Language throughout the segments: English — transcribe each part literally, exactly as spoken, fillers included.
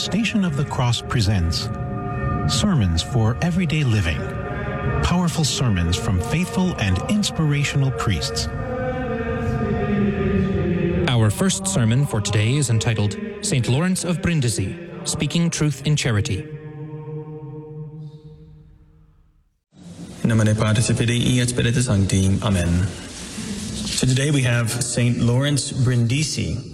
Station of the Cross presents Sermons for Everyday Living. Powerful sermons from faithful and inspirational priests. Our first sermon for today is entitled Saint Lawrence of Brindisi, Speaking Truth in Charity. In nomine Patris et Filii et Spiritus Sancti. Amen. So today we have Saint Lawrence Brindisi,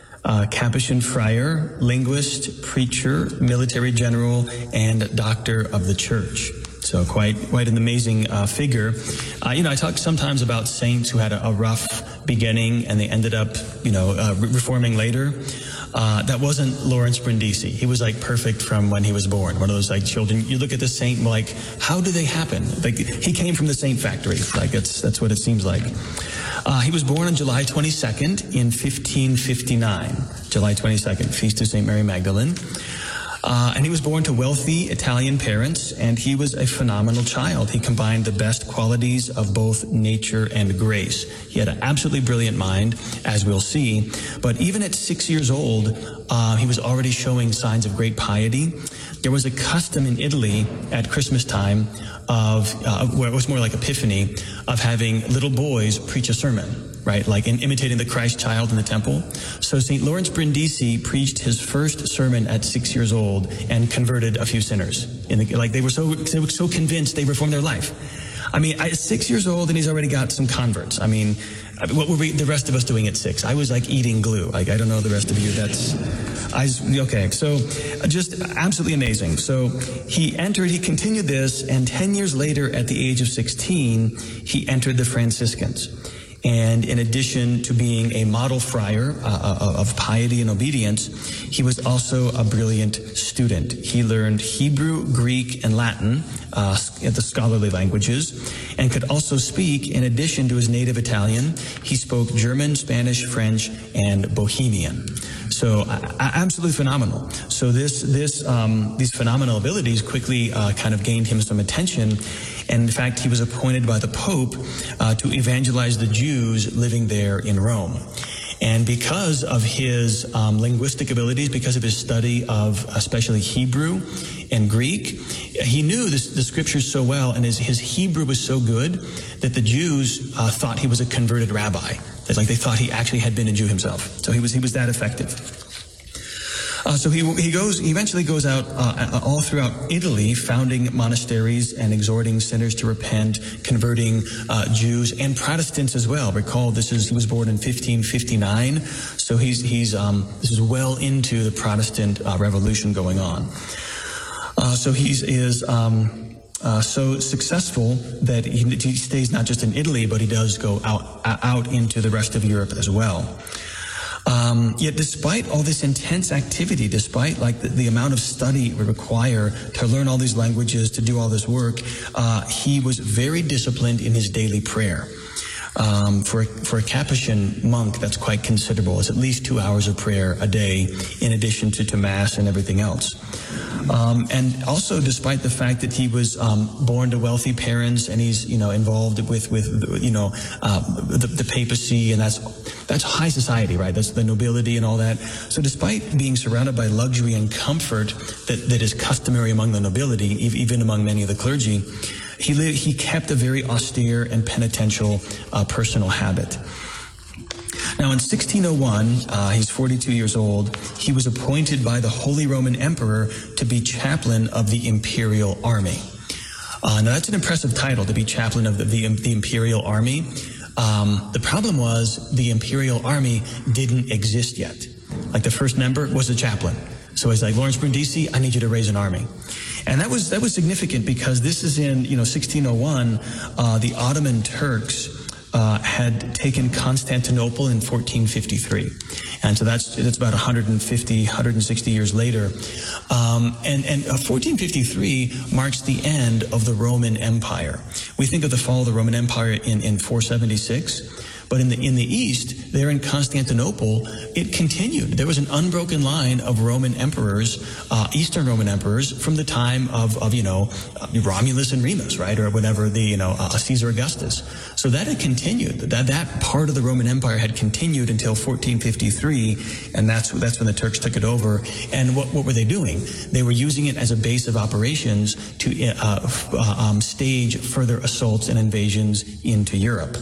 a Capuchin friar, linguist, preacher, military general, and doctor of the Church. So quite quite an amazing uh, figure. Uh, you know, I talk sometimes about saints who had a, a rough beginning and they ended up, you know, uh, reforming later. Uh, that wasn't Lawrence Brindisi. He was like perfect from when he was born. One of those like children. You look at the saint, like, how do they happen? Like he came from the saint factory. Like that's that's what it seems like. Uh, he was born on July twenty-second in fifteen fifty-nine. July twenty-second, feast of Saint Mary Magdalene. Uh, and he was born to wealthy Italian parents, and he was a phenomenal child. He combined the best qualities of both nature and grace. He had an absolutely brilliant mind, as we'll see. But even at six years old, uh, he was already showing signs of great piety. There was a custom in Italy at Christmas time of, uh, where it was more like Epiphany, of having little boys preach a sermon. Right, like in imitating the Christ child in the temple. So Saint Lawrence Brindisi preached his first sermon at six years old and converted a few sinners. In the, like they were so they were so convinced they reformed their life. I mean, at six years old and he's already got some converts. I mean, what were we, the rest of us doing at six? I was like eating glue. Like I don't know the rest of you. That's I okay. So just absolutely amazing. So he entered. He continued this, and ten years later, at the age of sixteen, he entered the Franciscans. And in addition to being a model friar uh, of piety and obedience, he was also a brilliant student. He learned Hebrew, Greek, and Latin, uh, the scholarly languages, and could also speak, in addition to his native Italian, he spoke German, Spanish, French, and Bohemian. So uh, absolutely phenomenal. So this, this, um, these phenomenal abilities quickly uh, kind of gained him some attention. And in fact, he was appointed by the Pope uh, to evangelize the Jews living there in Rome. And because of his um, linguistic abilities, because of his study of especially Hebrew and Greek, he knew this, the scriptures so well, and his, his Hebrew was so good that the Jews uh, thought he was a converted rabbi. That, like they thought he actually had been a Jew himself. So he was he was that effective. Uh, so he he goes he eventually goes out uh, all throughout Italy, founding monasteries and exhorting sinners to repent, converting uh, Jews and Protestants as well. Recall, this is he was born in fifteen fifty-nine, so he's he's um, this is well into the Protestant uh, Revolution going on. Uh, so he's is. Um, Uh, so successful that he, he stays not just in Italy, but he does go out out into the rest of Europe as well. Um, yet despite all this intense activity, despite like the, the amount of study we require to learn all these languages, to do all this work, uh, he was very disciplined in his daily prayer. Um, for, a, for a Capuchin monk, that's quite considerable. It's at least two hours of prayer a day, in addition to, to Mass and everything else. Um, and also, despite the fact that he was um, born to wealthy parents and he's, you know, involved with, with you know, uh, the, the papacy, and that's that's high society, right? That's the nobility and all that. So despite being surrounded by luxury and comfort that, that is customary among the nobility, even among many of the clergy, He lived, he kept a very austere and penitential uh, personal habit. Now, in sixteen oh one, uh, he's forty-two years old, he was appointed by the Holy Roman Emperor to be chaplain of the Imperial Army. Uh, now, that's an impressive title, to be chaplain of the, the, the Imperial Army. Um, the problem was the Imperial Army didn't exist yet. Like the first member was a chaplain. So he's like, Lawrence Brindisi, I need you to raise an army. And that was that was significant because this is in, you know, sixteen oh one, uh, the Ottoman Turks uh, had taken Constantinople in fourteen fifty-three. And so that's that's about one hundred fifty, one hundred sixty years later. Um, and and uh, fourteen fifty-three marks the end of the Roman Empire. We think of the fall of the Roman Empire in, in four seventy-six. But in the in the East, there in Constantinople, it continued. There was an unbroken line of Roman emperors, uh, Eastern Roman emperors, from the time of, of you know, uh, Romulus and Remus, right, or whatever, the, you know, uh, Caesar Augustus. So that had continued. That that part of the Roman Empire had continued until fourteen fifty-three, and that's that's when the Turks took it over. And what what were they doing? They were using it as a base of operations to uh, uh, um, stage further assaults and invasions into Europe.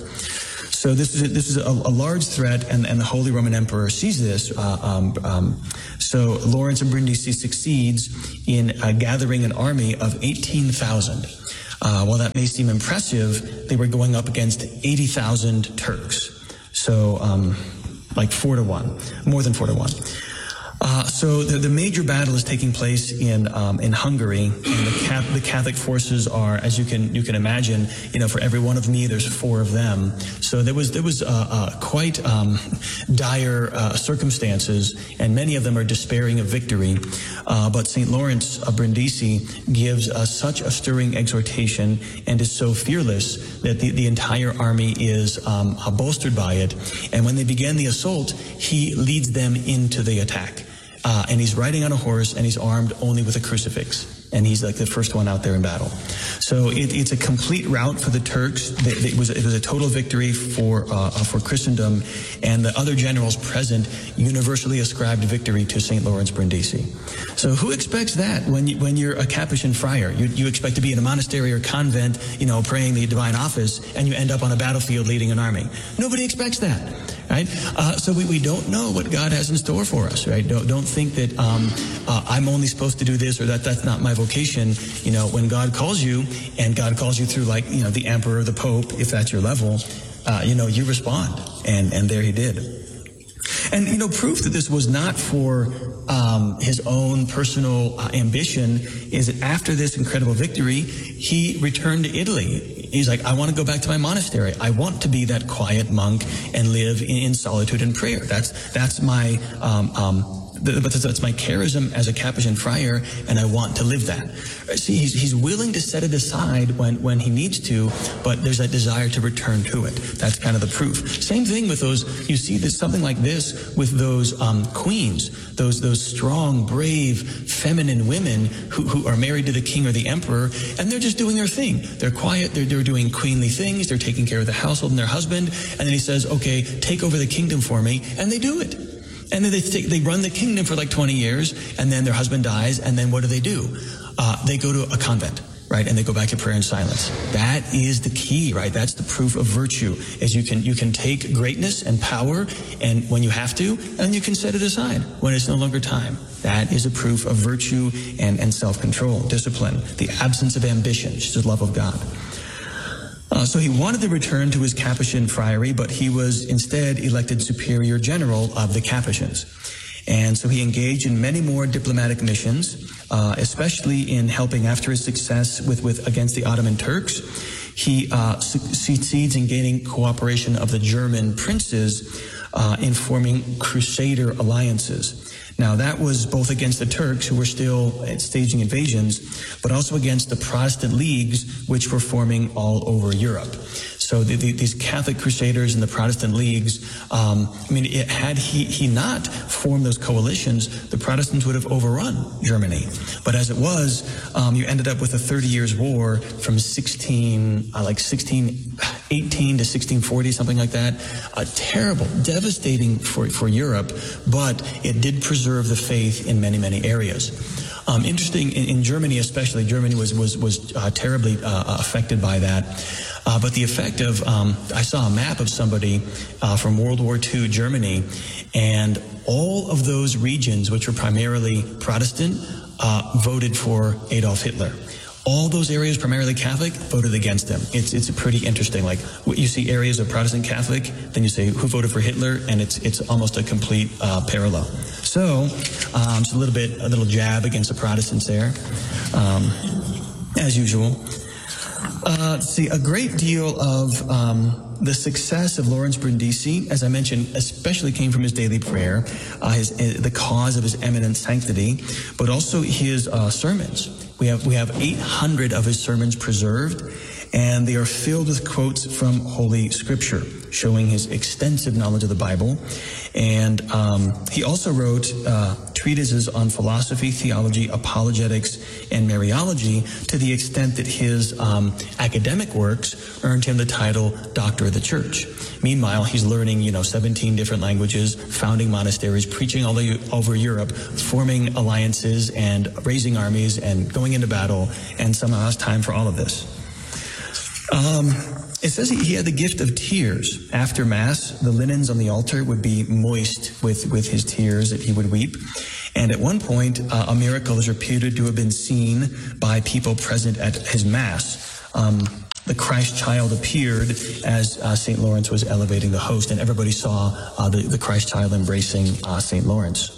So this is a, this is a, a large threat, and, and the Holy Roman Emperor sees this. Uh, um, um, so Lawrence of Brindisi succeeds in uh, gathering an army of eighteen thousand. Uh, while that may seem impressive, they were going up against eighty thousand Turks. So um, like four to one, more than four to one. Uh, so the, the major battle is taking place in um, in Hungary, and the, Catholic, the Catholic forces are, as you can you can imagine, you know, for every one of me, there's four of them. So there was there was uh, uh, quite um, dire uh, circumstances, and many of them are despairing of victory. Uh, but Saint Lawrence of Brindisi gives uh, such a stirring exhortation and is so fearless that the, the entire army is um, uh, bolstered by it. And when they begin the assault, he leads them into the attack. Uh, and he's riding on a horse, and he's armed only with a crucifix. And he's like the first one out there in battle. So it, it's a complete rout for the Turks. They, they, it, was, it was a total victory for uh, for Christendom. And the other generals present universally ascribed victory to Saint Lawrence Brindisi. So who expects that when, you, when you're a Capuchin friar? You, you expect to be in a monastery or convent, you know, praying the divine office, and you end up on a battlefield leading an army. Nobody expects that. Right? Uh, so we, we don't know what God has in store for us, right? Don't, don't think that um, uh, I'm only supposed to do this, or that that's not my vocation. You know, when God calls you, and God calls you through, like, you know, the emperor, the pope, if that's your level, uh, you know, you respond. And, and there he did. And, you know, proof that this was not for um, his own personal uh, ambition is that after this incredible victory, he returned to Italy. He's like, I want to go back to my monastery. I want to be that quiet monk and live in, in solitude and prayer. That's that's my um, um, but that's my charism as a Capuchin friar, and I want to live that. See, he's, he's willing to set it aside when, when he needs to, but there's that desire to return to it. That's kind of the proof. Same thing with those, you see this, something like this with those um, queens, those those strong, brave, feminine women who, who are married to the king or the emperor, and they're just doing their thing. They're quiet, they're, they're doing queenly things, they're taking care of the household and their husband, and then he says, okay, take over the kingdom for me, and they do it. And then they take, they run the kingdom for like twenty years, and then their husband dies, and then what do they do? Uh, they go to a convent, right? And they go back to prayer and silence. That is the key, right? That's the proof of virtue, is you can you can take greatness and power, and when you have to, and you can set it aside when it's no longer time. That is a proof of virtue and, and self-control, discipline, the absence of ambition, just the love of God. Uh, so he wanted to return to his Capuchin friary, but he was instead elected superior general of the Capuchins. And so he engaged in many more diplomatic missions, uh, especially in helping, after his success with, with against the Ottoman Turks, he uh, su- succeeds in gaining cooperation of the German princes uh, in forming crusader alliances. Now, that was both against the Turks, who were still staging invasions, but also against the Protestant leagues, which were forming all over Europe. So the, the, these Catholic crusaders and the Protestant leagues, um, I mean, it, had he, he not formed those coalitions, the Protestants would have overrun Germany. But as it was, um, you ended up with a thirty years war from sixteen, uh, like sixteen eighteen to sixteen forty, something like that. Uh, terrible, devastating for, for Europe, but it did preserve the faith in many, many areas. Um, interesting, in, in Germany especially, Germany was was was uh, terribly uh, affected by that. Uh, but the effect of, um, I saw a map of somebody uh, from World War Two Germany, and all of those regions, which were primarily Protestant, uh, voted for Adolf Hitler. All those areas, primarily Catholic, voted against him. It's it's pretty interesting. Like, you see areas of Protestant Catholic, then you say who voted for Hitler, and it's it's almost a complete uh, parallel. So, um, just a little bit, a little jab against the Protestants there, um, as usual. Uh, let's see, a great deal of um, the success of Lawrence Brindisi, as I mentioned, especially came from his daily prayer, uh, his, uh, the cause of his eminent sanctity, but also his uh, sermons. We have we have eight hundred of his sermons preserved, and they are filled with quotes from Holy Scripture, showing his extensive knowledge of the Bible. And um, he also wrote uh, treatises on philosophy, theology, apologetics, and Mariology, to the extent that his um, academic works earned him the title Doctor of the Church. Meanwhile, he's learning, you know, seventeen different languages, founding monasteries, preaching all over Europe, forming alliances and raising armies and going into battle, and somehow has time for all of this. Um, it says he, he had the gift of tears. After Mass, the linens on the altar would be moist with, with his tears that he would weep. And at one point, uh, a miracle is reputed to have been seen by people present at his Mass. Um, the Christ child appeared as uh, Saint Lawrence was elevating the host, and everybody saw uh, the, the Christ child embracing uh, Saint Lawrence.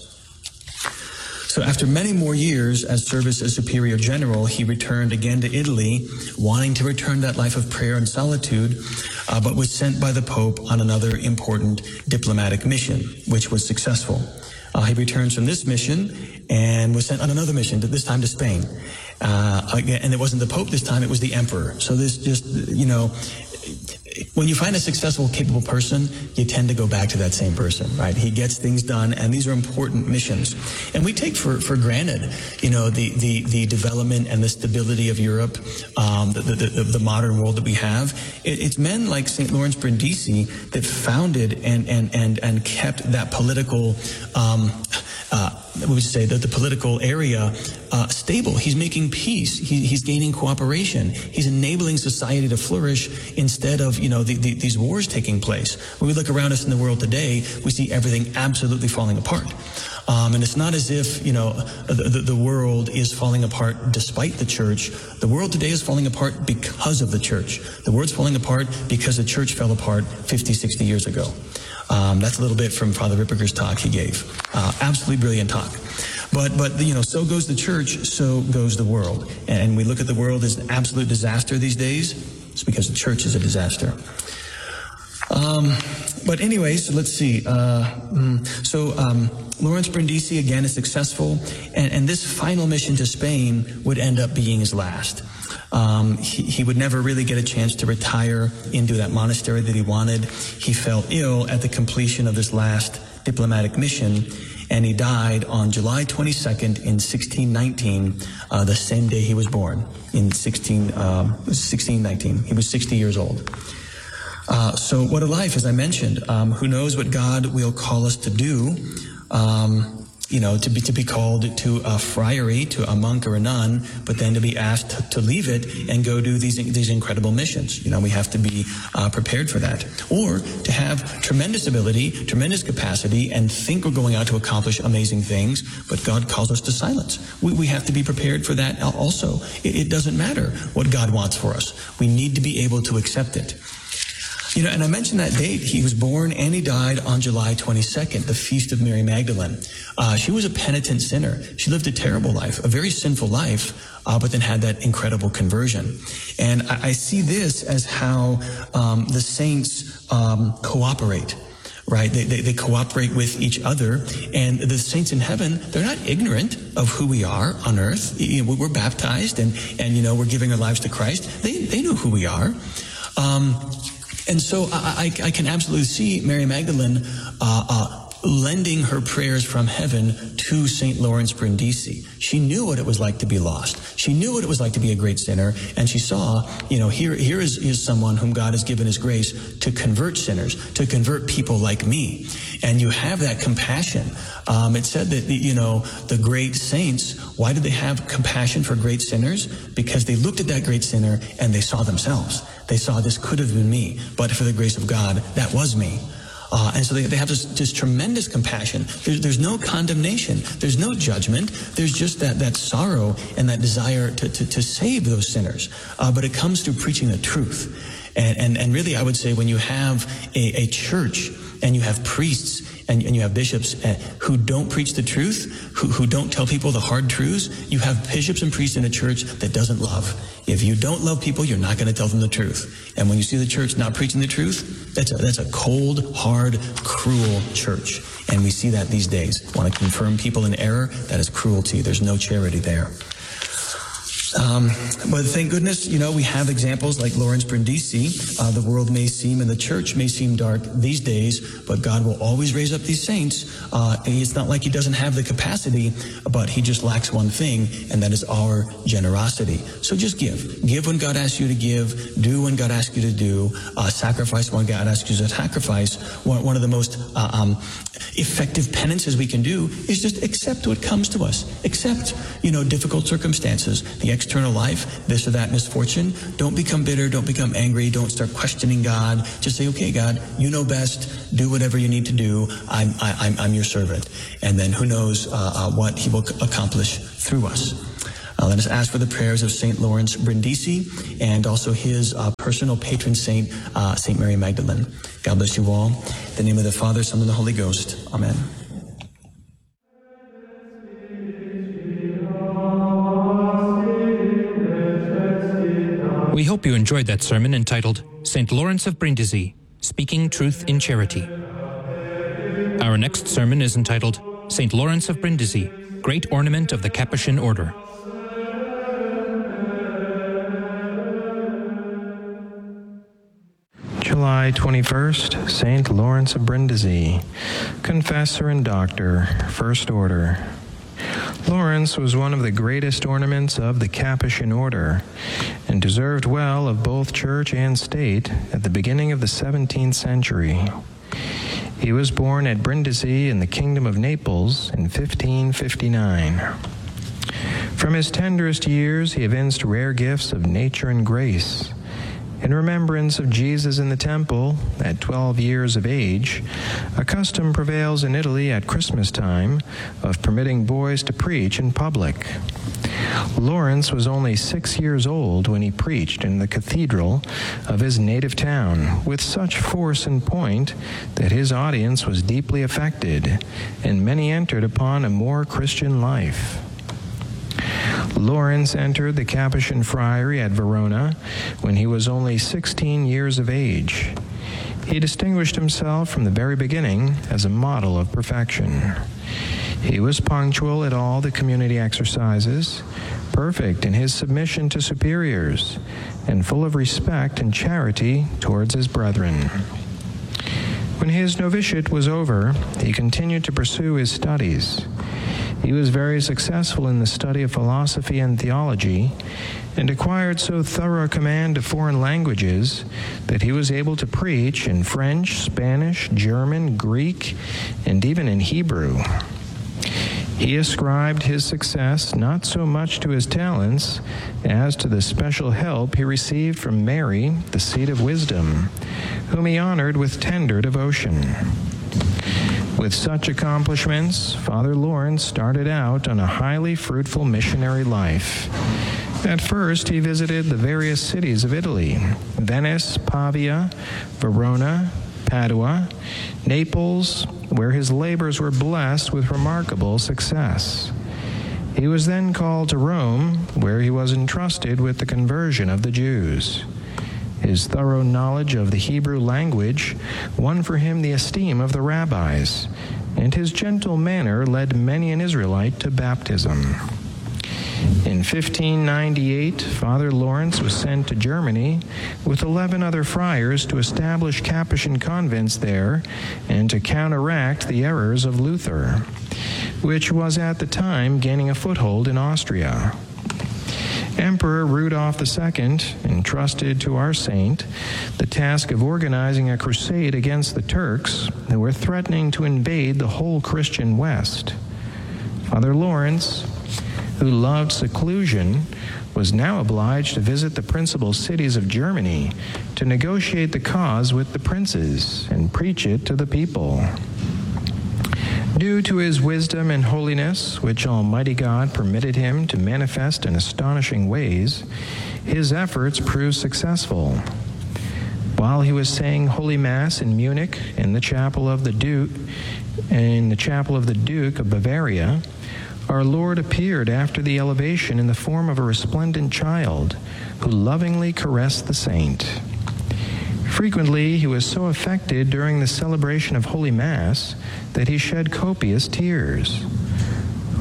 So after many more years as service as Superior General, he returned again to Italy, wanting to return that life of prayer and solitude, uh, but was sent by the Pope on another important diplomatic mission, which was successful. Uh, he returns from this mission and was sent on another mission, this time to Spain. Uh, again, and it wasn't the Pope this time, it was the Emperor. So this just, you know, when you find a successful, capable person, you tend to go back to that same person, right? He gets things done, and these are important missions. And we take for, for granted, you know, the, the, the development and the stability of Europe, um, the, the, the, the modern world that we have. It, it's men like Saint Lawrence Brindisi that founded and, and, and, and kept that political, um, uh, what would you say, the, the political area uh, stable. He's making peace. He, he's gaining cooperation. He's enabling society to flourish instead of, you know, the, the, these wars taking place. When we look around us in the world today, we see everything absolutely falling apart. Um, and it's not as if, you know, the, the, the world is falling apart despite the church. The world today is falling apart because of the church. The world's falling apart because the church fell apart fifty, sixty years ago. Um, that's a little bit from Father Ripperger's talk he gave. Uh, absolutely brilliant talk. But, but you know, so goes the church, so goes the world. And we look at the world as an absolute disaster these days. It's because the church is a disaster. Um, but anyways, let's see. Uh, so um, Lawrence Brindisi, again, is successful. And, and this final mission to Spain would end up being his last. Um, he, he would never really get a chance to retire into that monastery that he wanted. He fell ill at the completion of this last diplomatic mission, and he died on July twenty-second in sixteen nineteen, uh, the same day he was born, in sixteen nineteen. He was sixty years old. Uh, so what a life, as I mentioned. Um, who knows what God will call us to do? Um, you know, to be to be called to a friary, to a monk or a nun, but then to be asked to, to leave it and go do these these incredible missions. You know, we have to be uh, prepared for that. Or to have tremendous ability, tremendous capacity, and think we're going out to accomplish amazing things, but God calls us to silence. We, we have to be prepared for that also. It, it doesn't matter what God wants for us. We need to be able to accept it. You know, and I mentioned that date. He was born and he died on July twenty-second, the feast of Mary Magdalene. Uh, she was a penitent sinner. She lived a terrible life, a very sinful life, uh, but then had that incredible conversion. And I, I see this as how um, the saints um, cooperate. Right? They, they, they cooperate with each other. And the saints in heaven, they're not ignorant of who we are on earth. You know, we're baptized and, and, you know, we're giving our lives to Christ. They, they know who we are. Um, and so I, I, I can absolutely see Mary Magdalene, uh, uh, lending her prayers from heaven to Saint Lawrence Brindisi. She knew what it was like to be lost. She knew what it was like to be a great sinner, and she saw, you know, here, here is, is someone whom God has given his grace to convert sinners, to convert people like me. And you have that compassion. Um, it said that, you know, the great saints, why did they have compassion for great sinners? Because they looked at that great sinner and they saw themselves. They saw, this could have been me, but for the grace of God, that was me. Uh, and so they, they have this, this tremendous compassion. There's, there's no condemnation. There's no judgment. There's just that, that sorrow and that desire to, to, to save those sinners. Uh, but it comes through preaching the truth. And, and, and really, I would say when you have a, a church and you have priests and, and you have bishops uh, who don't preach the truth, who, who don't tell people the hard truths, you have bishops and priests in a church that doesn't love. If you don't love people, you're not going to tell them the truth. And when you see the church not preaching the truth, that's a, that's a cold, hard, cruel church. And we see that these days. Want to confirm people in error? That is cruelty. There's no charity there. Um, but thank goodness, you know, we have examples like Lawrence Brindisi. Uh, the world may seem and the church may seem dark these days, but God will always raise up these saints. Uh, and it's not like he doesn't have the capacity, but he just lacks one thing, and that is our generosity. So just give. Give when God asks you to give. Do when God asks you to do. Uh, sacrifice when God asks you to sacrifice. One, one of the most uh, um, effective penances we can do is just accept what comes to us. Accept, you know, difficult circumstances, the external life, this or that misfortune. Don't become bitter. Don't become angry. Don't start questioning God. Just say, okay, God, you know best. Do whatever you need to do. I'm, I, I'm, I'm your servant. And then who knows uh, uh, what he will accomplish through us. Uh, let us ask for the prayers of Saint Lawrence Brindisi and also his uh, personal patron saint, uh, Saint Mary Magdalene. God bless you all. In the name of the Father, Son, and the Holy Ghost. Amen. We hope you enjoyed that sermon entitled Saint Lawrence of Brindisi, Speaking Truth in Charity. Our next sermon is entitled Saint Lawrence of Brindisi, Great Ornament of the Capuchin Order. July twenty-first, Saint Lawrence of Brindisi, Confessor and Doctor, First Order. Lawrence was one of the greatest ornaments of the Capuchin order and deserved well of both church and state at the beginning of the seventeenth century. He was born at Brindisi in the Kingdom of Naples in fifteen fifty-nine. From his tenderest years, he evinced rare gifts of nature and grace. In remembrance of Jesus in the temple, at twelve years of age, a custom prevails in Italy at Christmas time of permitting boys to preach in public. Lawrence was only six years old when he preached in the cathedral of his native town with such force and point that his audience was deeply affected, and many entered upon a more Christian life. Lawrence entered the Capuchin friary at Verona when he was only sixteen years of age. He distinguished himself from the very beginning as a model of perfection. He was punctual at all the community exercises, perfect in his submission to superiors, and full of respect and charity towards his brethren. When his novitiate was over, he continued to pursue his studies. He was very successful in the study of philosophy and theology, and acquired so thorough a command of foreign languages that he was able to preach in French, Spanish, German, Greek, and even in Hebrew. He ascribed his success not so much to his talents as to the special help he received from Mary, the seat of wisdom, whom he honored with tender devotion. With such accomplishments, Father Lawrence started out on a highly fruitful missionary life. At first, he visited the various cities of Italy: Venice, Pavia, Verona, Padua, Naples, where his labors were blessed with remarkable success. He was then called to Rome, where he was entrusted with the conversion of the Jews. His thorough knowledge of the Hebrew language won for him the esteem of the rabbis, and his gentle manner led many an Israelite to baptism. In fifteen ninety-eight, Father Lawrence was sent to Germany with eleven other friars to establish Capuchin convents there and to counteract the errors of Luther, which was at the time gaining a foothold in Austria. Emperor Rudolph the Second entrusted to our saint the task of organizing a crusade against the Turks who were threatening to invade the whole Christian West. Father Lawrence, who loved seclusion, was now obliged to visit the principal cities of Germany to negotiate the cause with the princes and preach it to the people. Due to his wisdom and holiness, which Almighty God permitted him to manifest in astonishing ways, his efforts proved successful. While he was saying Holy Mass in Munich in the chapel of the Duke, in the chapel of the Duke of Bavaria, our Lord appeared after the elevation in the form of a resplendent child who lovingly caressed the saint. Frequently, he was so affected during the celebration of Holy Mass that he shed copious tears.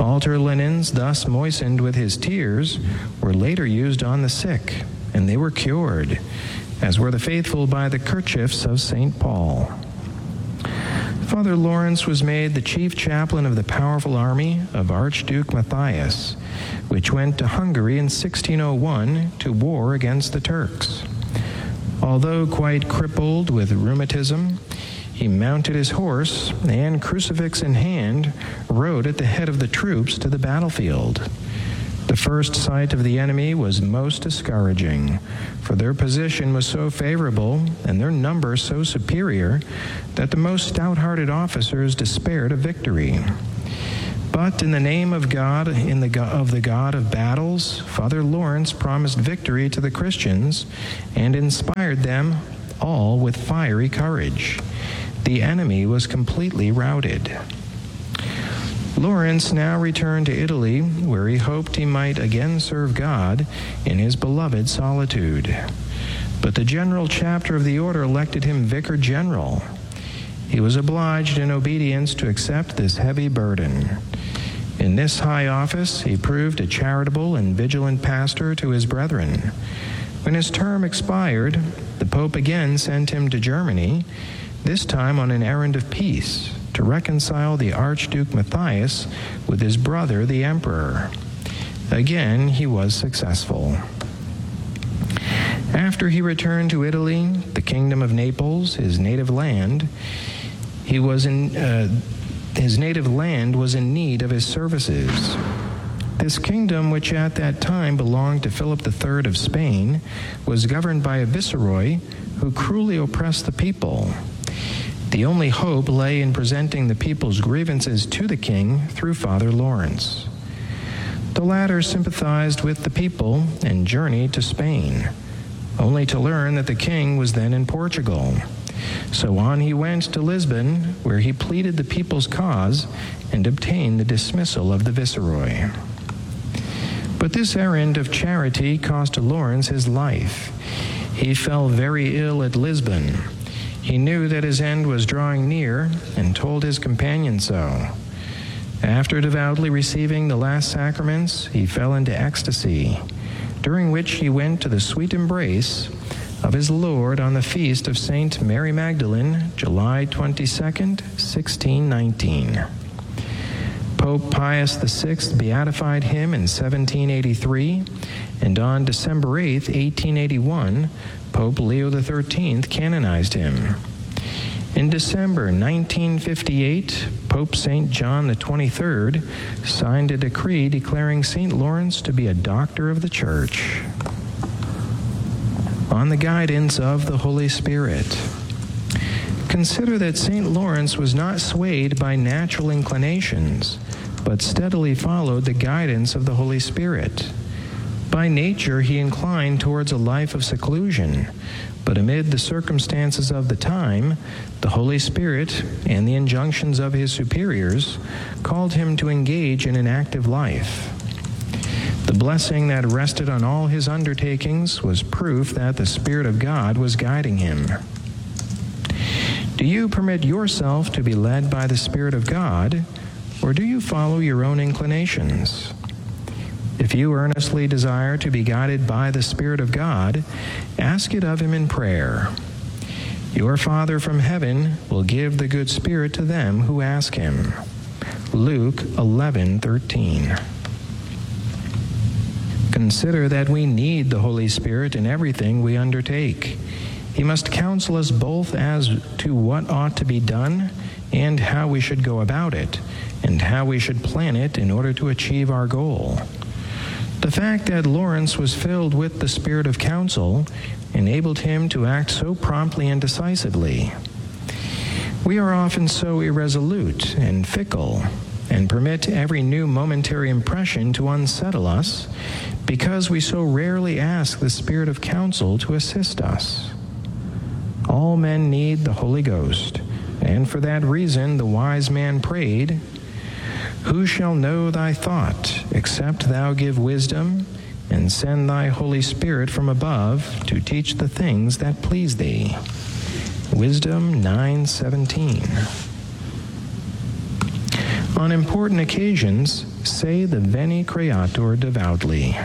Altar linens, thus moistened with his tears, were later used on the sick, and they were cured, as were the faithful by the kerchiefs of Saint Paul. Father Lawrence was made the chief chaplain of the powerful army of Archduke Matthias, which went to Hungary in sixteen oh one to war against the Turks. Although quite crippled with rheumatism, he mounted his horse and, crucifix in hand, rode at the head of the troops to the battlefield. The first sight of the enemy was most discouraging, for their position was so favorable and their number so superior that the most stout-hearted officers despaired of victory. But in the name of God, in the go- of the God of battles, Father Lawrence promised victory to the Christians and inspired them all with fiery courage. The enemy was completely routed. Lawrence now returned to Italy, where he hoped he might again serve God in his beloved solitude. But the general chapter of the order elected him vicar general. He was obliged in obedience to accept this heavy burden. In this high office, he proved a charitable and vigilant pastor to his brethren. When his term expired, the Pope again sent him to Germany, this time on an errand of peace, to reconcile the Archduke Matthias with his brother, the Emperor. Again, he was successful. After he returned to Italy, the Kingdom of Naples, his native land, he was in uh, his native land was in need of his services. This kingdom, which at that time belonged to Philip the Third of Spain, was governed by a viceroy who cruelly oppressed the people. The only hope lay in presenting the people's grievances to the king through Father Lawrence. The latter sympathized with the people and journeyed to Spain, only to learn that the king was then in Portugal. So on he went to Lisbon, where he pleaded the people's cause and obtained the dismissal of the viceroy. But this errand of charity cost Lawrence his life. He fell very ill at Lisbon. He knew that his end was drawing near and told his companion so. After devoutly receiving the last sacraments, he fell into ecstasy, during which he went to the sweet embrace of his Lord on the feast of Saint Mary Magdalene, July twenty-second, sixteen nineteen. Pope Pius the Sixth beatified him in seventeen eighty-three, and on December eighth, eighteen eighty-one, Pope Leo the Thirteenth canonized him. In December nineteen fifty-eight, Pope Saint John the Twenty-third signed a decree declaring Saint Lawrence to be a doctor of the Church. On the guidance of the Holy Spirit. Consider that Saint Lawrence was not swayed by natural inclinations, but steadily followed the guidance of the Holy Spirit. By nature, he inclined towards a life of seclusion, but amid the circumstances of the time, the Holy Spirit and the injunctions of his superiors called him to engage in an active life. The blessing that rested on all his undertakings was proof that the Spirit of God was guiding him. Do you permit yourself to be led by the Spirit of God, or do you follow your own inclinations? If you earnestly desire to be guided by the Spirit of God, ask it of him in prayer. Your Father from heaven will give the good Spirit to them who ask him. Luke eleven thirteen. Consider that we need the Holy Spirit in everything we undertake. He must counsel us both as to what ought to be done and how we should go about it, and how we should plan it in order to achieve our goal. The fact that Lawrence was filled with the spirit of counsel enabled him to act so promptly and decisively. We are often so irresolute and fickle, and permit every new momentary impression to unsettle us, because we so rarely ask the Spirit of counsel to assist us. All men need the Holy Ghost, and for that reason the wise man prayed, "Who shall know thy thought, except thou give wisdom, and send thy Holy Spirit from above to teach the things that please thee?" Wisdom nine seventeen. On important occasions, say the Veni Creator devoutly.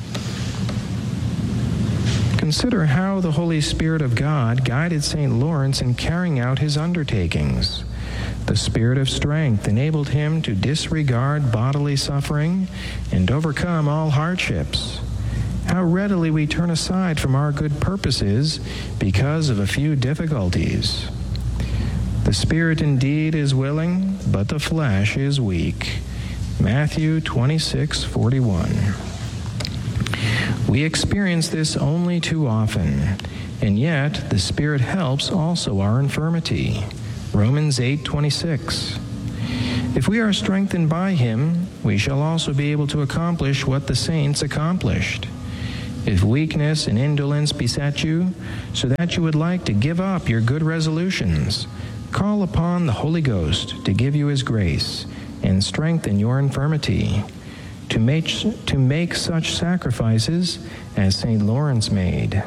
Consider how the Holy Spirit of God guided Saint Lawrence in carrying out his undertakings. The Spirit of strength enabled him to disregard bodily suffering and overcome all hardships. How readily we turn aside from our good purposes because of a few difficulties. The Spirit indeed is willing, but the flesh is weak. Matthew twenty-six forty-one. We experience this only too often, and yet the Spirit helps also our infirmity. Romans eight twenty-six. If we are strengthened by him, we shall also be able to accomplish what the saints accomplished. If weakness and indolence beset you, so that you would like to give up your good resolutions, call upon the Holy Ghost to give you his grace and strengthen your infirmity, to make, to make such sacrifices as Saint Lawrence made.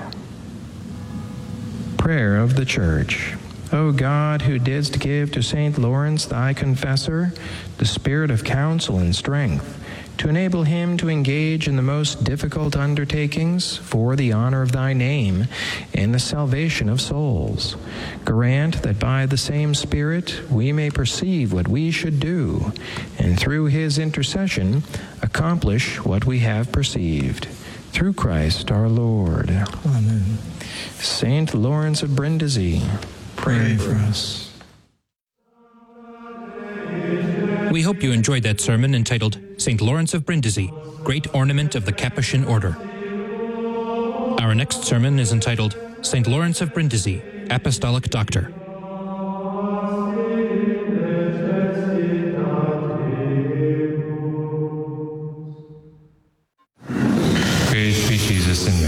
Prayer of the Church. O God, who didst give to Saint Lawrence, thy confessor, the spirit of counsel and strength, to enable him to engage in the most difficult undertakings for the honor of thy name and the salvation of souls, grant that by the same Spirit we may perceive what we should do, and through his intercession accomplish what we have perceived. Through Christ our Lord. Amen. Saint Lawrence of Brindisi, pray for us. We hope you enjoyed that sermon entitled Saint Lawrence of Brindisi, Great Ornament of the Capuchin Order. Our next sermon is entitled Saint Lawrence of Brindisi, Apostolic Doctor. Praise be Jesus and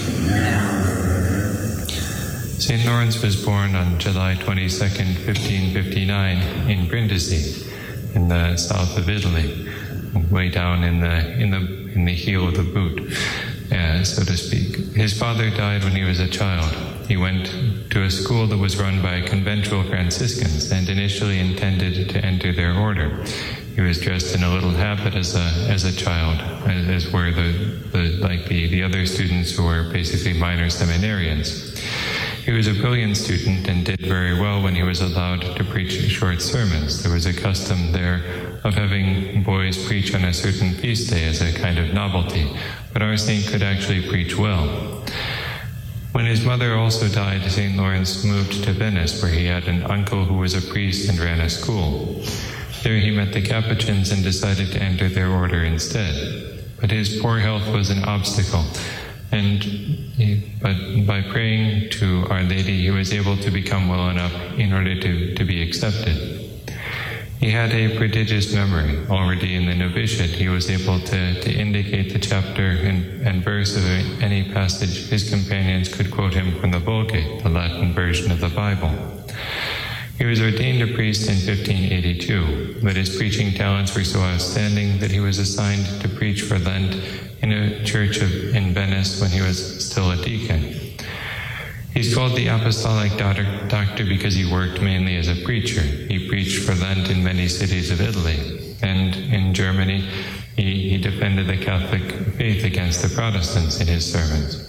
Mary. Saint Lawrence was born on July twenty-second, fifteen fifty-nine in Brindisi, in the south of Italy, way down in the in the in the heel of the boot, uh, so to speak. His father died when he was a child. He went to a school that was run by conventual Franciscans and initially intended to enter their order. He was dressed in a little habit as a as a child, as, as were the, the like the, the other students who were basically minor seminarians. He was a brilliant student and did very well when he was allowed to preach short sermons. There was a custom there of having boys preach on a certain feast day as a kind of novelty, but our saint could actually preach well. When his mother also died, Saint Lawrence moved to Venice, where he had an uncle who was a priest and ran a school. There he met the Capuchins and decided to enter their order instead. But his poor health was an obstacle, and he, but by praying to Our Lady, he was able to become well enough in order to, to be accepted. He had a prodigious memory. Already in the novitiate, he was able to, to indicate the chapter and, and verse of any passage. His companions could quote him from the Vulgate, the Latin version of the Bible. He was ordained a priest in fifteen eighty-two, but his preaching talents were so outstanding that he was assigned to preach for Lent in a church of, in Venice when he was still a deacon. He's called the Apostolic Doctor because he worked mainly as a preacher. He preached for Lent in many cities of Italy, and in Germany he, he defended the Catholic faith against the Protestants in his sermons.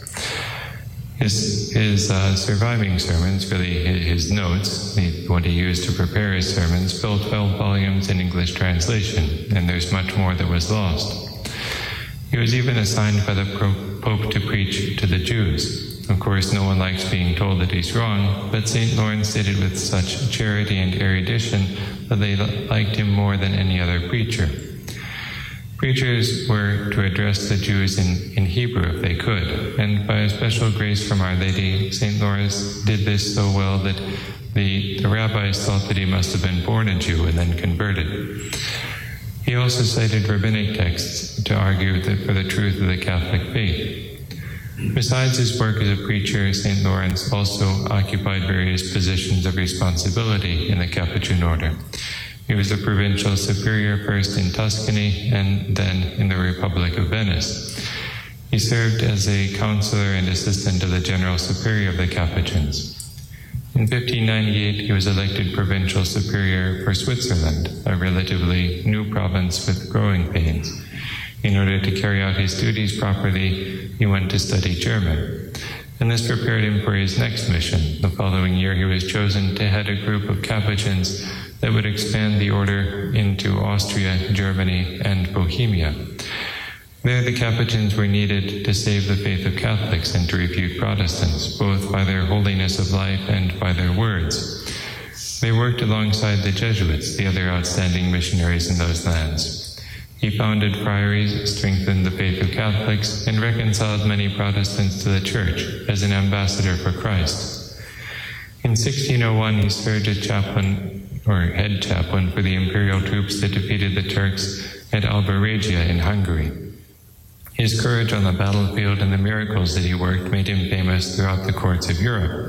His, his uh, surviving sermons, really his notes, what he used to prepare his sermons, filled twelve volumes in English translation, and there's much more that was lost. He was even assigned by the Pope to preach to the Jews. Of course, no one likes being told that he's wrong, but Saint Lawrence did it with such charity and erudition that they liked him more than any other preacher. Preachers were to address the Jews in, in Hebrew if they could, and by a special grace from Our Lady, Saint Lawrence did this so well that the, the rabbis thought that he must have been born a Jew and then converted. He also cited rabbinic texts to argue that for the truth of the Catholic faith. Besides his work as a preacher, Saint Lawrence also occupied various positions of responsibility in the Capuchin order. He was the provincial superior first in Tuscany and then in the Republic of Venice. He served as a counselor and assistant of the general superior of the Capuchins. In fifteen ninety-eight, he was elected provincial superior for Switzerland, a relatively new province with growing pains. In order to carry out his duties properly, he went to study German, and this prepared him for his next mission. The following year, he was chosen to head a group of Capuchins that would expand the order into Austria, Germany, and Bohemia. There, the Capuchins were needed to save the faith of Catholics and to refute Protestants, both by their holiness of life and by their words. They worked alongside the Jesuits, the other outstanding missionaries in those lands. He founded friaries, strengthened the faith of Catholics, and reconciled many Protestants to the Church as an ambassador for Christ. In sixteen oh one, he served as chaplain, or head chaplain, for the imperial troops that defeated the Turks at Alba Regia in Hungary. His courage on the battlefield and the miracles that he worked made him famous throughout the courts of Europe.